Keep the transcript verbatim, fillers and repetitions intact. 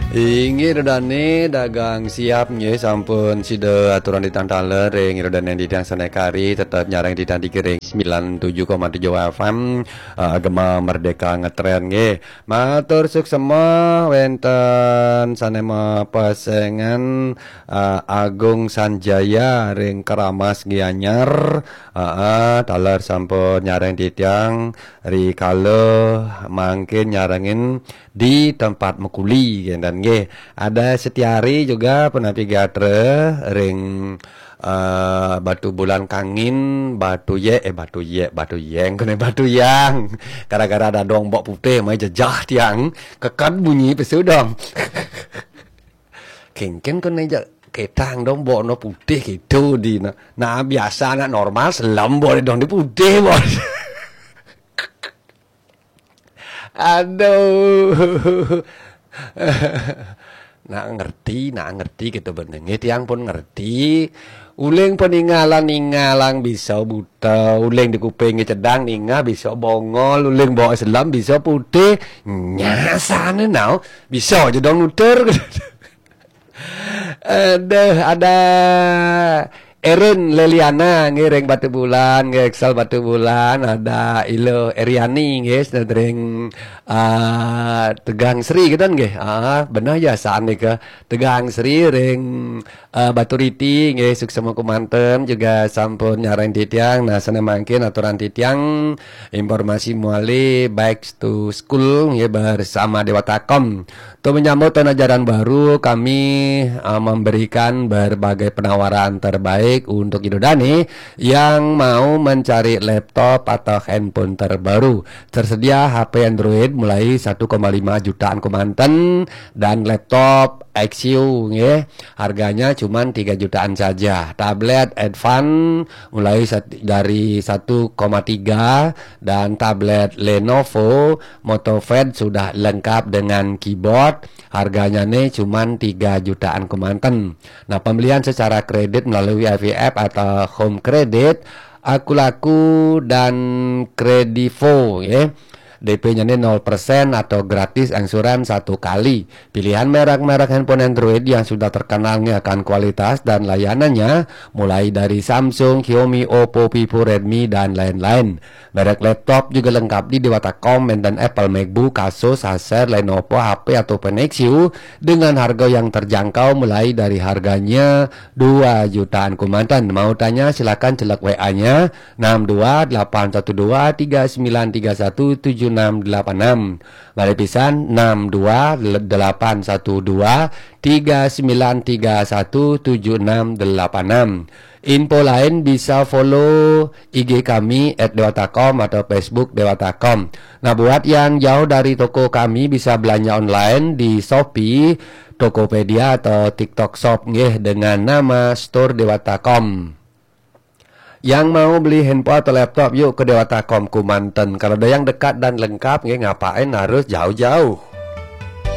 Ingin redane dagang siap nggih sampun sida aturan ditantale ring redane didang senekari tetap nyarang didang dikering sembilan puluh tujuh koma tujuh F M uh, Gema Merdeka ngetren nggih. Matur suksema wenten sanema pasengan uh, Agung Sanjaya ring Keramas Gianyar uh, uh, taler sampun nyarang didang ri kalo mangkin nyarangin di tempat mekuli dan nggih ada Setiari juga penavigator ring uh, Batu Bulan Kangin Batu Ye eh Batu Ye Batu Yeng kene Batu Yang gara-gara ada dongbok putih mai jejah tiang kekat bunyi pesudong kengken kene ketang dongbok no putih gitu di nah, nah biasa anak normal selam boleh dong di putih bos. Aduh. Nak ngerti, nak ngerti gitu bener. Tiang pun ngerti. Uling peninggalan ningalang bisa buta. Uling di kuping cedang ninga bisa bongol. Uling bawa selam bisa putih. Nyasane now. Bisa aja dong nuter. Aduh, ada Erin Leliana ngiring Batu Bulan, ngeksal Batu Bulan, ada Ilo Eriani guys, ring uh, Tegang Sri gitu nggih. Ah, benar ya saan ke Tegang Sri ring uh, Batu Riti nggih suksema kumanten juga sampun nyarang titiang. Nah, sana mangkin aturan titiang informasi muali back to school nggih bersama Dewatakom. Untuk menyambut tahun ajaran baru kami uh, memberikan berbagai penawaran terbaik untuk Idodani yang mau mencari laptop atau handphone terbaru. Tersedia H P Android mulai satu koma lima jutaan kumanten dan laptop X U ya. Harganya cuma tiga jutaan saja. Tablet Advance mulai dari satu koma tiga dan tablet Lenovo MotoPad sudah lengkap dengan keyboard. Harganya nih cuma tiga jutaan kumanten. Nah, pembelian secara kredit melalui I V F atau home credit, Aku Laku dan Kredivo ya. D P-nya ini nol persen atau gratis angsuran satu kali. Pilihan merek-merek handphone Android yang sudah terkenal akan kualitas dan layanannya mulai dari Samsung, Xiaomi, Oppo, Vivo, Redmi, dan lain-lain. Merek laptop juga lengkap di Dewatakom dan Apple, MacBook, Asus, Acer, Lenovo, H P ataupun X U dengan harga yang terjangkau mulai dari harganya dua jutaan kumantan. Mau tanya silakan celak W A-nya enam dua delapan satu dua tiga sembilan tiga satu tujuh enam delapan enam. Balik pisan enam dua delapan satu dua tiga sembilan tiga satu tujuh enam delapan enam. Info lain bisa follow I G kami at Dewatakom atau Facebook Dewatakom. Nah, buat yang jauh dari toko kami bisa belanja online di Shopee, Tokopedia atau TikTok Shop nggih dengan nama Store Dewatakom. Yang mau beli handphone atau laptop yuk ke Dewatakom Kumanten. Kalau ada yang dekat dan lengkap nggih ngapain harus jauh-jauh.